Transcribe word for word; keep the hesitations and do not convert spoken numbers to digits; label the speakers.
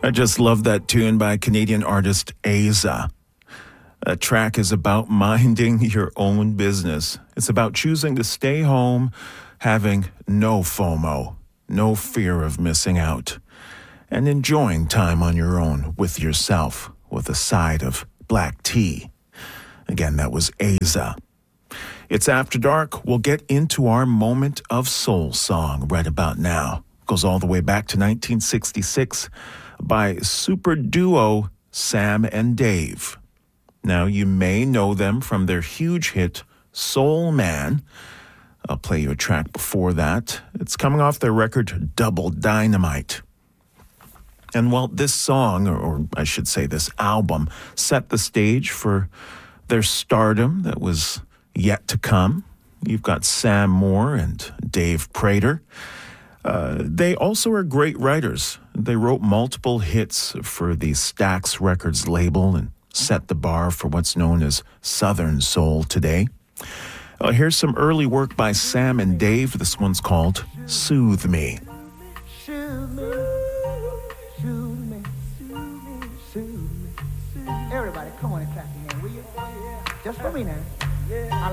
Speaker 1: I just love that tune by Canadian artist Aza. That track is about minding your own business. It's about choosing to stay home, having no FOMO, no fear of missing out, and enjoying time on your own with yourself with a side of black tea. Again, that was Aza. It's After Dark. We'll get into our moment of soul song right about now. It goes all the way back to nineteen sixty-six by super duo Sam and Dave. Now, you may know them from their huge hit, Soul Man. I'll play you a track before that. It's coming off their record, Double Dynamite. And well, this song, or, or I should say this album, set the stage for their stardom that was yet to come. You've got Sam Moore and Dave Prater. Uh, they also are great writers. They wrote multiple hits for the Stax Records label and set the bar for what's known as Southern Soul today. Uh, here's some early work by Sam and Dave. This one's called Soothe Me.
Speaker 2: Soothe me, soothe me, soothe me, soothe me. Everybody, come on and clap your hands, will you? Just for me now. I